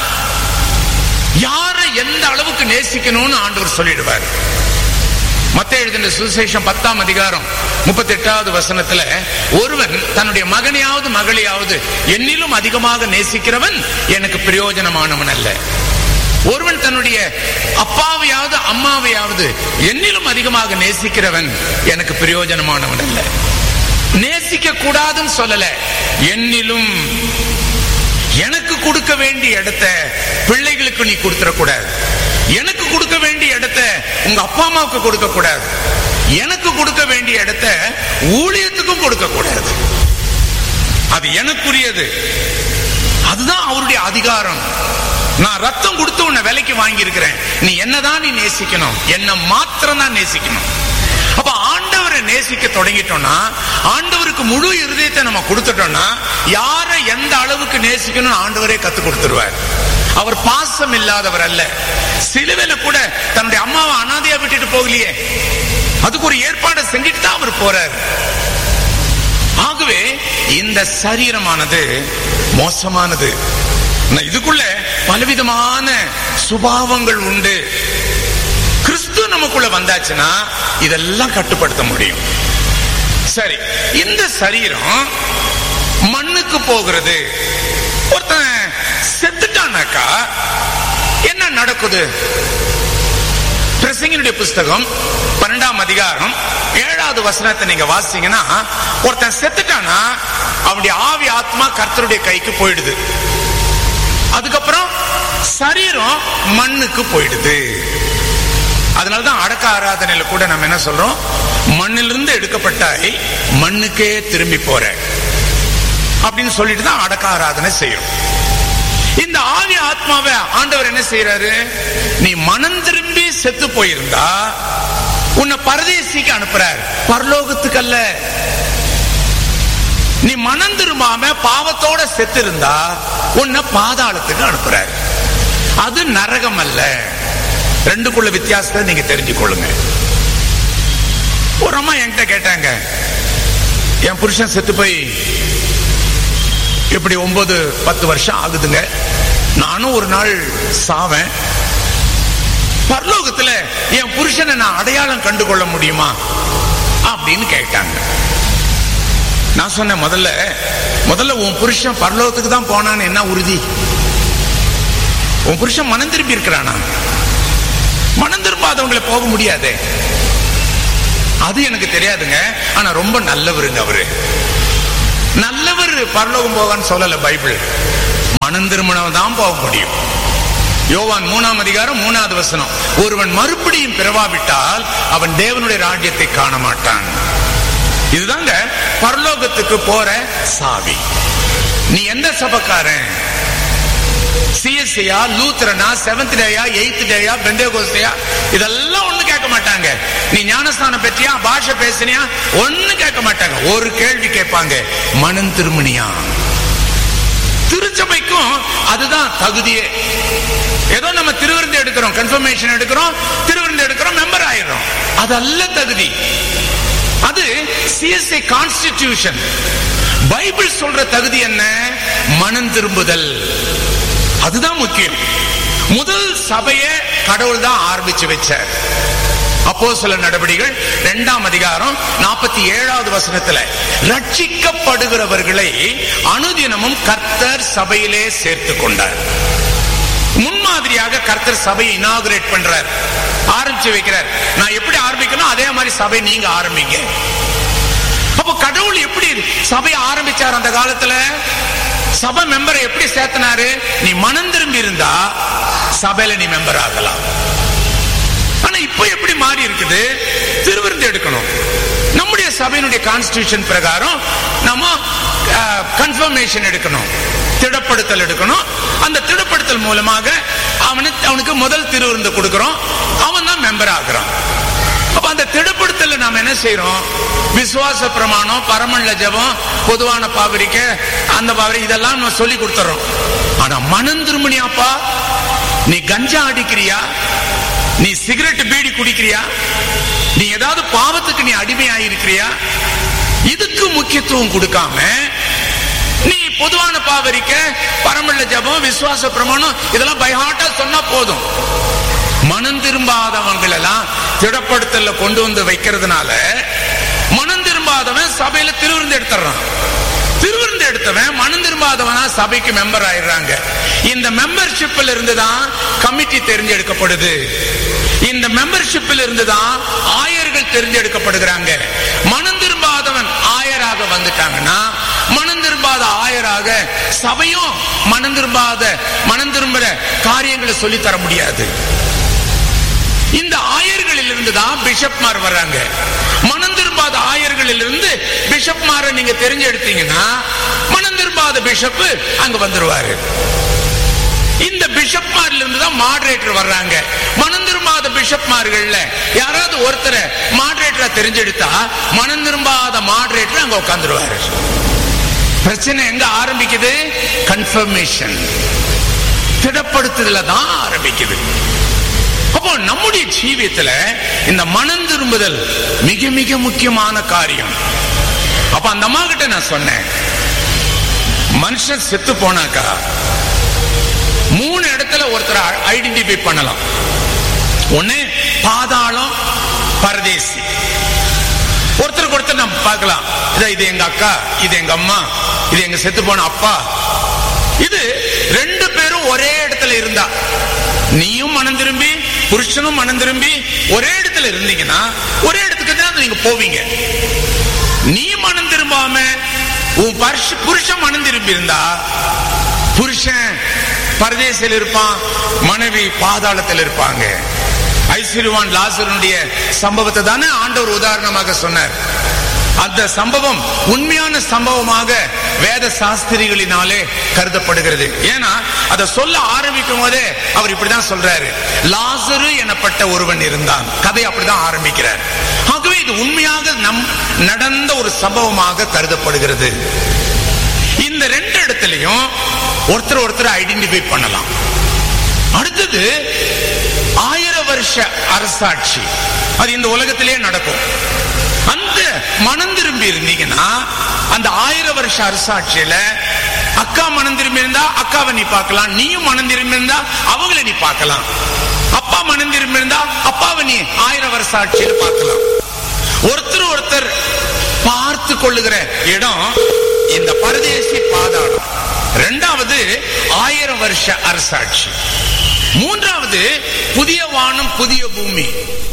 யாரை எந்த அளவுக்கு நேசிக்கணும்னு ஆண்டவர் சொல்லிடுவார். மத்தேயு எழுதின சுவிசேஷம் பத்தாம் அதிகாரம் முப்பத்தி எட்டாவது வசனத்துல, ஒருவன் தன்னுடைய மகனையாவது மகளையாவது என்னிலும் அதிகமாக நேசிக்கிறவன் எனக்கு பிரயோஜனமானவன் அல்ல. ஒருவன் தன்னுடைய அப்பாவையாவது அம்மாவையாவது என்னிலும் அதிகமாக நேசிக்கிறவன் எனக்கு பிரயோஜனமானவன் அல்ல. நேசிக்க கூடாதுன்னு சொல்லல, என்னிலும் எனக்கு கொடுக்க வேண்டிய இடத்தை பிள்ளைகளுக்கு நீ கொடுத்துட கூடாது, எனக்கு கொடுக்க வேண்டிய இடத்தை உங்க அப்பா அம்மாவுக்கு கொடுக்க கூடாது, எனக்கு கொடுக்க வேண்டிய இடத்தை ஊழியத்துக்கும் கொடுக்க கூடாது. அது எனக்குரியது, அதுதான் அவருடைய அதிகாரம். நான் ரத்தம் கொடுத்து உன்னை விலைக்கு வாங்கி இருக்கிறேன், நீ என்னதான் நீ நேசிக்கணும், என்ன மாத்திரம் தான் நேசிக்கணும். அப்ப ஆண்டவரை நேசிக்க தொடங்கிட்டோம்னா, ஆண்டவருக்கு முழு இருதயத்தை நம்ம கொடுத்துட்டோம்னா, யாரை எந்த அளவுக்கு நேசிக்கணும் ஆண்டவரே கத்து கொடுத்துருவார். அவர் பாசம் இல்லாதவர் அல்ல. சிலுவையில கூட தன்னுடைய அம்மாவை அனாதையா விட்டுட்டு போகலையே, அதுக்கு ஒரு ஏற்பாடு செஞ்சுட்டு தான் அவர் போறார். ஆகவே இந்த சரீரமானது மோசமானது. இதுக்குள்ள பலவிதமான சுபாவங்கள் உண்டு. கிறிஸ்து நமக்குள்ள வந்தாச்சுன்னா இதெல்லாம் கட்டுப்படுத்த முடியும். சரி, இந்த சரீரம் மண்ணுக்கு போகிறது. ஒருத்தன் செத்துட்டானாக்கா என்ன நடக்குது? பிரசங்கினுடைய புஸ்தகம் பன்னெண்டாம் அதிகாரம் ஏழாவது வசனத்தை நீங்க வாசிங்கன்னா, ஒருத்தன் செத்துட்டானா அவனுடைய ஆவி ஆத்மா கர்த்தருடைய கைக்கு போயிடுது. அதுக்கப்புறம் சரீரம் மண்ணுக்கு போயிடுது. அதனாலதான் அடக்க ஆராதனையில கூட நம்ம என்ன சொல்றோம், மண்ணிலிருந்து எடுக்கப்பட்டாய் மண்ணுக்கே திரும்பி போற அப்படின்னு சொல்லிட்டு தான் அடக்க ஆராதனை செய்யும். இந்த ஆவி ஆத்மாவை ஆண்டவர் என்ன செய்யறாரு, நீ மனம் திரும்பி செத்து போயிருந்தா உன்னை பரதேசிக்கு அனுப்புறார், பரலோகத்துக்கு அல்ல. நீ மனம் திரும்பாம பாவத்தோட செத்து இருந்தா உன்னை பாதாளத்துக்கு அனுப்புறார். அது நரகம் அல்ல. ரெண்டுக்குள்ள வித்தியாசத்தை நீங்க தெரிஞ்சுக்கொள்ளுங்க. ஒரு அம்மா என்கிட்ட கேட்டாங்க, என் புருஷன் செத்து போய் இப்படி ஒன்பது பத்து வருஷம் ஆகுதுங்க, நானும் ஒரு நாள் சாவேன், பரலோகத்துல என் புருஷனை நான் அடையாளம் கண்டு கொள்ள முடியுமா அப்படின்னு கேட்டாங்க. நான் சொன்ன முதல்ல முதல்ல உன் புருஷன் பரலோகத்துக்கு தான் போனான்னு என்ன உறுதி? உன் புருஷன் மனம் திரும்பி இருக்கிறானா? மனம் திரும்பாதவங்களை போக முடியாது. அது எனக்கு தெரியாதுங்க. ஆனா ரொம்ப நல்லவருங்க அவரு. நல்லவர் பரலோகம் போவான்னு சொல்லல பைபிள். மனம் திரும்பினவன் தான் போக முடியும். யோவான் மூணாம் அதிகாரம் மூணாவது வசனம், ஒருவன் மறுபடியும் பிறவாவிட்டால் அவன் தேவனுடைய ராஜ்யத்தை காண மாட்டான். இதுதாங்க பரலோகத்துக்கு போற சாவி. நீ எந்த சபைக்காரன்? சிஎஸ்சியா, லூத்ரனா, செவன்த் டேயா, எய்த் டேயா, பெந்தேகோஸ்தையா, இதெல்லாம் ஒண்ணு கேட்க மாட்டாங்க. நீ ஞானஸ்தானம் பெற்றியா, பாஷை பேசினியா, ஒண்ணு கேட்க மாட்டாங்க. ஒரு கேள்வி கேட்பாங்க, மனம் திருமணியா? திருச்சபைக்கும் அதுதான் தகுதியே. ஏதோ நம்ம திருவிருந்து எடுக்கிறோம், கன்ஃபர்மேஷன் எடுக்கிறோம், திருவிருந்து எடுக்கிறோம், மெம்பர் ஆயிடுறோம். அதல்ல தகுதி. அது சிஎஸ்ஐ கான்ஸ்டிடியூஷன். பைபிள் சொல்ற தகுதி என்ன? மனம் திரும்புதல். அதுதான் முக்கியம். முதல் சபையை கடவுள் தான் ஆரம்பிச்சு வச்சார். அப்போஸ்தலர் நடவடிக்கைகள் இரண்டாம் அதிகாரம் நாற்பத்தி ஏழாவது வசனத்துல, ரட்சிக்கப்படுகிறவர்களை அனுதினமும் கர்த்தர் சபையிலே சேர்த்து கொண்டார். முன்மாதிரியாக கர்த்தர் சபையை இனாகுரேட் பண்றார், ஆரம்பிச்சு வைக்கிறார். நான் எப்படி ஆரம்பிக்கணும் அதே மாதிரி சபை நீங்க ஆரம்பிங்க. அப்ப கடவுள் எப்படி சபையை ஆரம்பிச்சார்? அந்த காலத்துல சபை மெம்பரை எப்படி சேர்த்தனாரு? நீ மனம் திரும்பி இருந்தா சபையில நீ மெம்பர் ஆகலாம். ஆனா இப்ப எப்படி மாறி இருக்குது? திருவிருந்து எடுக்கணும். நம்முடைய சபையினுடைய கான்ஸ்டிடியூஷன் பிரகாரம் நம்ம கன்ஃபர்மேஷன் எடுக்கணும், திடப்படுத்தல் எடுக்கணும். அந்த திடப்படுத்தல் மூலமாக அவனுக்கு அவனுக்கு முதல் திருவிருந்து கொடுக்கிறோம், அவன் தான் மெம்பர் ஆகிறான். அப்ப அந்த திடப்படுத்தல நாம என்ன செய்யறோம்? விசுவாச பிரமாணம், பரமண்ல ஜெபம், பொதுவான பாவரிக்க, அந்த பாவரி, இதெல்லாம் நம்ம சொல்லி கொடுத்துறோம். ஆனா மனம் திரும்பினியாப்பா? நீ கஞ்சா அடிக்கிறியா? நீ சிகரெட் பீடி குடிக்கிறியா? நீ ஏதாவது பாவத்துக்கு நீ அடிமையாயிருக்கிறியா? இதுக்கு முக்கியத்துவம் கொடுக்காம நீ பொதுவான பாவரிக்க, பரமண்ல ஜெபம், விசுவாச பிரமாணம் இதெல்லாம் பைஹார்ட்டா சொன்னா போதும். மனம் திரும்பாதவங்கள் எல்லாம் திடப்படுத்தல கொண்டு வந்து வைக்கிறதுனால மனம் திரும்பாதவன் சபையில திருவிருந்து எடுத்துறான். திருவிருந்து எடுத்தவன் மனம் திரும்பாதவனா சபைக்கு மெம்பர் ஆயிடுறாங்க. இந்த மெம்பர்ஷிப்ல இருந்துதான் கமிட்டி தெரிஞ்செடுக்கப்படுது. இந்த மெம்பர்ஷிப்ல இருந்துதான் ஆயர்கள் தெரிஞ்செடுக்கப்படுகிறாங்க. மனம் திரும்பாதவன் ஆயராக வந்துட்டாங்கன்னா, மனம் திரும்பாத ஆயராக சபையும் மனம் திரும்பாத மனம் திரும்புற காரியங்களை சொல்லி தர முடியாது. இந்த ஆயர்களில் இருந்து தான் பிஷப்மார் வர்றாங்க. மனம் திரும்பாத ஆயர்களில் இருந்து பிஷப்மாரை நீங்க தெரிஞ்சு எடுத்தீங்கன்னா மனம் திரும்பாத பிஷப் அங்க வந்துருவாரு. இந்த பிஷப்மார்ல இருந்து தான் மாடரேட்டர் வர்றாங்க. மனம் திரும்பாத பிஷப்மார்கள்ல யாராவது ஒருத்தரை மாடரேட்டரா தெரிஞ்செடுத்தா மனம் திரும்பாத மாடரேட்டர் அங்க உட்கார்ந்துருவாரு. பிரச்சனை எங்க ஆரம்பிக்குது? கன்ஃபர்மேஷன், திடப்படுத்துதல தான் ஆரம்பிக்குது. அப்போ நம்முடைய ஜீவியத்துல இந்த மனம் திரும்புதல் மிக மிக முக்கியமான காரியம். அப்ப அந்த அம்மா கிட்ட நான் சொன்னேன், மனுஷன் செத்து போனாக்கா மூணு இடத்துல ஒருத்தரை ஐடென்டிஃபை பண்ணலாம். ஒண்ணு பாதாளம், பரதேசி. ஒருத்தருக்கு ஒருத்தர் நம்ம பார்க்கலாம், இது எங்க அக்கா, இது எங்க அம்மா, இது எங்க செத்து போன அப்பா. இது ரெண்டு பேரும் ஒரே இடத்துல இருந்தா, நீயும் மனம் திரும்பி புருஷனும் மனம் திரும்பி ஒரே இடத்துல இருந்தீங்கன்னா ஒரே இடத்துக்கு தான் நீங்க போவீங்க. நீ மனம் திரும்பாம உன் புருஷன் மனம் திரும்பி இருந்தா, புருஷன் பரதேசில் இருப்பான், மனைவி பாதாளத்தில் இருப்பாங்க. ஐஸ்வர்யவான் லாசருடைய சம்பவத்தை தானே ஆண்டவர் உதாரணமாக சொன்னார். அந்த சம்பவம் உண்மையான சம்பவமாக வேத சாஸ்திரிகளினாலே கருதப்படுகிறது. ஏன்னா அதை சொல்ல ஆரம்பிக்கும் போதே அவர் இப்படிதான் சொல்றாரு, லாசரு எனப்பட்ட ஒருவன் இருந்தான். கதை அப்படிதான் ஆரம்பிக்கிறார். ஆகவே இது உண்மையாக நம் நடந்த ஒரு சம்பவமாக கருதப்படுகிறது. இந்த ரெண்டு இடத்துலயும் ஒருத்தர் ஒருத்தர் ஐடென்டிஃபை பண்ணலாம். அடுத்தது ஆயிரம் வருஷ அரசாட்சி, அது இந்த உலகத்திலே நடக்கும். அந்த மனம் திரும்பி இருந்தீங்கன்னா அந்த ஆயிரம் வருஷ அரசாட்சியில அக்கா மனம் திரும்பி இருந்தா அக்காவை நீ பார்க்கலாம், நீயும் மனம் திரும்பி இருந்தா அவங்களை நீ பார்க்கலாம், அப்பா மனம் திரும்பி இருந்தா அப்பாவை நீ ஆயிரம் வருஷ ஆட்சியில பார்க்கலாம். ஒருத்தர் ஒருத்தர் பார்த்து கொள்ளுகிற இடம் இந்த பரதேசி பாதாளம். இரண்டாவது ஆயிரம் வருஷ அரசாட்சி. மூன்றாவது புதிய வானம் புதிய பூமி.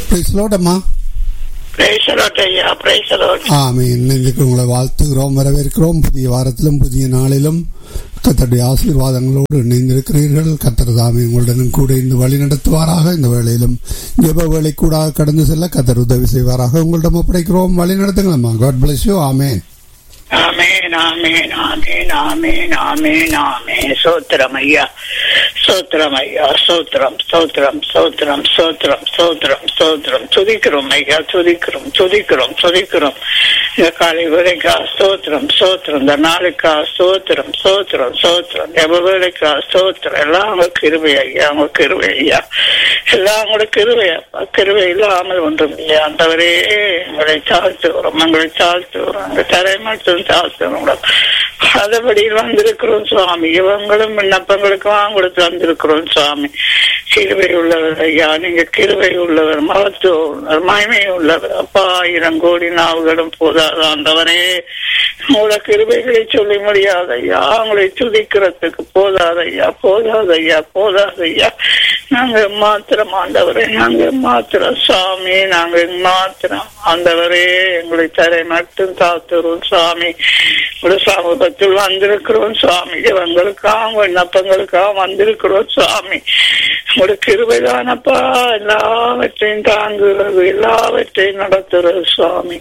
உங்களை வாழ்த்துகிறோம், வரவேற்கிறோம். புதிய வாரத்திலும் புதிய நாளிலும் கர்த்தருடைய ஆசீர்வாதங்களோடு இணைந்திருக்கிறீர்கள். கர்த்தர் தாமே உங்களுடன் கூட இந்த வழி நடத்துவாராக. இந்த வேளையிலும் ஜெப வேளை கூட கடந்து செல்ல கர்த்தர் உதவி செய்வாராக. உங்களிடம் ஒப்படைக்கிறோம், வழி நடத்துங்களம்மா. God bless you. ஆமேன். ஆமேன் ஆமேன் ஆமேன் ஆமேன் ஆமேன் ஆமேன். சோத்திரம் ஐயா, சோத்திரம் ஐயா, சோத்திரம் சோத்திரம் சோத்திரம் சோத்திரம் சோத்திரம் சோத்திரம். துதிக்கிறோம் ஐயா, துதிக்கிறோம் துதிக்கிறோம் துதிக்கிறோம். இந்த காலை வேலைக்கா சோத்திரம் சோத்திரம். இந்த நாளுக்கா சோத்திரம் சோத்திரம் சோத்திரம். எவ வேலைக்கா சோத்திரம். எல்லாம் அவங்க கிருபை ஐயா, அவங்க கிருபை ஐயா, எல்லாம் உங்களோட கிருபை அப்பா. கிருபை இல்லாமல் ஒன்றும் இல்லையா. அந்தவரே எங்களை தாழ்த்துகிறோம், எங்களை தாழ்த்துகிறோம், அந்த தரை மட்டும் தாழ்த்துகிறோம். அதபடியில் வந்திருக்கிறோம் சுவாமி. இவங்களும் விண்ணப்பங்களுக்கும் கொடுத்து வந்திருக்கிறோம் சுவாமி. கிருபை உள்ளவர் ஐயா, நீங்க கிருபை உள்ளவர், மகத்துவ உள்ளவர், மகிமை உள்ளவர் அப்பா. ஆயிரம் கோடி நாவுகளும் போதாது ஆண்டவரே. உங்களோட கிருபைகளை சொல்லி முடியாது ஐயா. உங்களை துதிக்கிறதுக்கு போதாது ஐயா, போதாது ஐயா, போதாது ஐயா. நாங்க மாத்திரம் ஆண்டவரே, நாங்க மாத்திரம் சுவாமி, நாங்க மாத்திரம் ஆண்டவரே. எங்களை தரை மட்டும் தாத்துறோம் சுவாமி. ஒரு சமூகத்தில் வந்திருக்கிறோம் சுவாமி. இவங்களுக்காக விண்ணப்பங்களுக்காக வந்திருக்கிறோம் சுவாமி. ஒரு கிருபைதானப்பா எல்லாவற்றையும் தாங்குகிறது, எல்லாவற்றையும் நடத்துறது சுவாமி.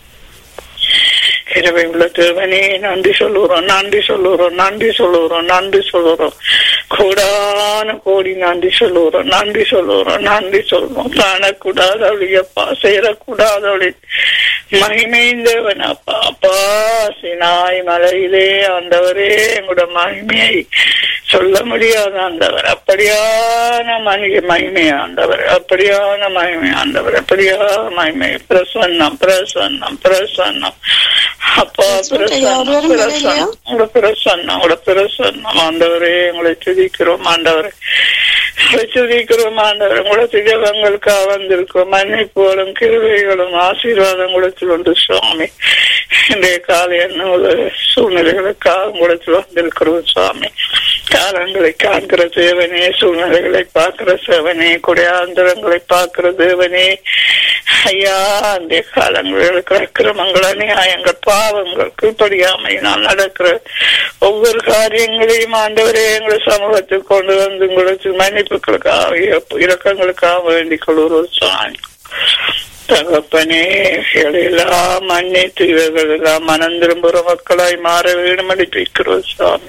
கிருபை உள்ள தேவனே நன்றி சொல்லுறோம், நன்றி சொல்லுறோம், நன்றி சொல்லுறோம், நன்றி சொல்லுறோம். கூடான கோடி நன்றி சொல்லுறோம், நன்றி சொல்லுறோம், நன்றி சொல்லுவோம். காணக்கூடாதவளியப்பா, சேரக்கூடாதவளி மகிமைந்தவன் அப்பா. அப்பா சினாய் மலையிலே ஆண்டவரே எங்களோட மகிமையை சொல்ல முடியாத ஆண்டவர். அப்படியான மனித மகிமை ஆண்டவர், அப்படியான மகிமை ஆண்டவர், அப்படியான மகிமை. பிரசன்னம் பிரசன்னம் பிரசன்னம் அப்பா, பிரசன்னம் பிரசன்னம் உங்களோட பிரசன்னம் உங்களோட பிரசன்னம் ஆண்டவரே. உங்களை துதிக்கிறோம் ஆண்டவரே, உங்களை துதிக்கிறோம் ஆண்டவர். உங்களோட திஜவங்களுக்காக வந்திருக்கிறோம். மன்னிப்புகளும் கிருபைகளும் ஆசீர்வாதங்களுத்தில் உண்டு சுவாமி. இன்றைய காலை என்ன சூழ்நிலைகளுக்காக உங்களத்தில் வந்திருக்கிறோம் சுவாமி. காலங்களை காக்கிற தேவனே, சூழ்நிலைகளை பார்க்கிற தேவனே, குடையாந்திரங்களை பார்க்கிற தேவனே ஐயா. அந்த காலங்களுக்கு அக்கிரமங்கள், அநியாயங்கள், பாவங்கள், கீழ்ப்படியாமையினால் நடக்கிற ஒவ்வொரு காரியங்களையும் ஆண்டவரே எங்களை சமூகத்தில் கொண்டு வந்து உங்களுக்கு மன்னிப்புகளுக்காக இரக்கங்களுக்காக வேண்டிக் கொள்கிறோம் சுவாமி. தகப்பனே எல்லாம் மன்னித்து இவர்கள் எல்லாம் மனம் திரும்புகிற மக்களாய் மாற வேண்டும் அடிப்பிக்கிறோம் சுவாமி.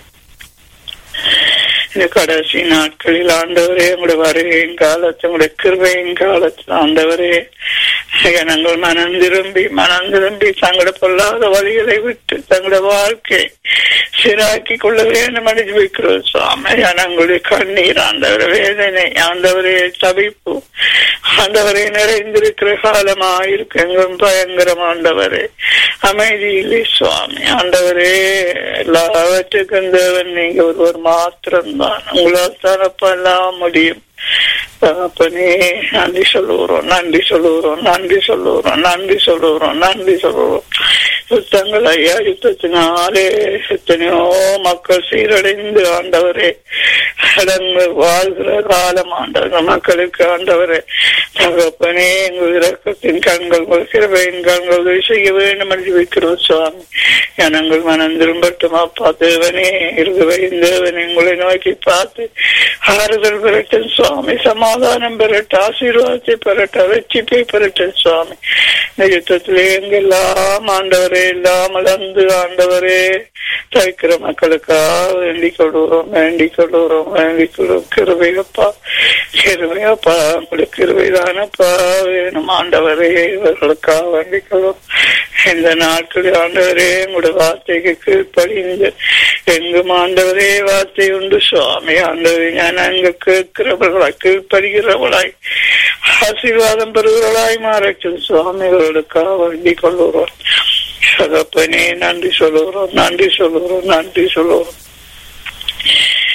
இந்த கடைசி நாட்களில் ஆண்டவரே உங்களுடைய வருகையின் காலத்தில், உங்களுடைய கிருபையின் காலத்தில் ஆண்டவரே நாங்கள் மனம் திரும்பி மனம் திரும்பி தங்களோட பொல்லாத வழிகளை விட்டு தங்களோட வாழ்க்கை சீராக்கி கொள்ள வேண்டும் அடிச்சு வைக்கிறோம் சுவாமி. ஜனங்களுடைய கண்ணீர் ஆண்டவரே, வேதனை ஆண்டவரே, தவிப்பு ஆண்டவரே நிறைந்திருக்கிற காலமாயிருக்கு. எங்கும் பயங்கரம் ஆண்டவரே, அமைதி இல்லை சுவாமி. ஆண்டவரே எல்லாவற்றுக்கும் தேவன் நீங்க ஒருவர் மாத்திரம்தான். உங்களால் தரப்ப எல்லாம் முடியும். தகப்பனே நன்றி சொல்லுகிறோம், நன்றி சொல்லுகிறோம், நன்றி சொல்லுகிறோம், நன்றி சொல்லுகிறோம், நன்றி சொல்லுகிறோம். யுத்தங்கள் ஐயா, யுத்தத்தினாலே எத்தனையோ மக்கள் சீரடைந்து ஆண்டவரே கடந்து வாழ்கிற காலம் ஆண்டவர் மக்களுக்கு ஆண்டவரே. தகப்பனே எங்கள் இரக்கத்தின் கண்கள், கிருபையின் கண்கள் செய்ய வேண்டும் என்று வைக்கிறோம் சுவாமி. ஜனங்கள் மனம் திரும்பட்டும் அப்பா. தேவனே இருவையின் தேவன் உங்களை நோக்கி பார்த்து ஆறுதல் பெறட்டும் சுவாமி. சமாதானம் பெறட்டும், ஆசீர்வாதத்தை பெறட்டும், வெற்றிப்பை பெறட்டும் சுவாமி. இந்த யுத்தத்திலே எங்கெல்லாம் ஆண்டவரே எல்லாம் அளந்து ஆண்டவரே தவிக்கிற மக்களுக்காக வேண்டிக் கொள்கிறோம், வேண்டிக் கொள்கிறோம், வேண்டிக் கொள்கிறோம். கிருபையப்பா, கிருபையப்பா, உங்களுக்கு கிருபைதானப்பா வேணும் ஆண்டவரே. இவர்களுக்காக வேண்டிக் கொள்வோம். இந்த நாட்களில் ஆண்டவரே உங்களுடைய வார்த்தைக்கு கீழ்ப்படிந்து எங்கும் ஆண்டவரே வார்த்தை உண்டு சுவாமி. ஆண்டவரே நான் அங்கு கேட்கிறவர்களாய், கீழ்ப்படுகிறவர்களாய், ஆசீர்வாதம் பெறுகிறவர்களாய் மாறட்டும் சுவாமி. இவர்களுக்காக வேண்டிக் கொள்கிறோம். சகப்பனே நன்றி சொல்லுகிறோம், நன்றி சொல்லுகிறோம், நன்றி சொல்லுகிறோம்.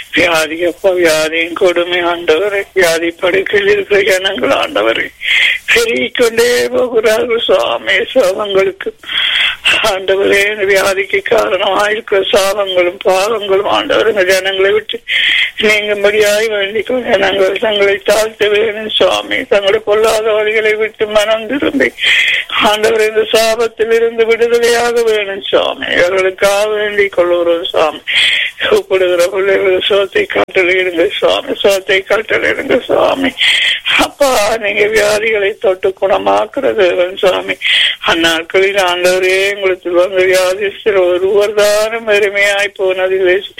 வியாதி அப்பா வியாதியின் கொடுமை ஆண்டவரை வியாதி படுக்கையில் இருக்கிற ஜனங்கள் ஆண்டவரை பெருகிக்கொண்டே போகிறார்கள் சுவாமி. சாபங்களுக்கு ஆண்டவரே வியாதிக்கு காரணமாயிருக்கிற சாபங்களும் பாவங்களும் ஆண்டவர் இந்த ஜனங்களை விட்டு நீங்கும்படியாய் வேண்டிக் ஜனங்கள் தங்களை தாழ்த்த வேணும் சுவாமி. தங்களுடைய பொல்லாத வழிகளை விட்டு மனம் திரும்பி ஆண்டவர் இந்த சாபத்தில் இருந்து விடுதலையாக வேணும் சுவாமி. இவர்களுக்காக வேண்டிக் கொள்ளுகிறோம் சுவாமி. கூப்பிடுகிற பிள்ளைகள் சோத்தை காட்டலிடுங்க சுவாமி, சோத்தை காட்டலிடுங்க சுவாமி. அப்பா நீங்க வியாதிகளை தொட்டு குணமாக்குறது சுவாமி. அந்நாட்களில் ஆண்டவரே உங்களுக்கு வந்து வியாதிஸ்தர் ஒருவர் தானும் பெருமையாய் போனதில்லை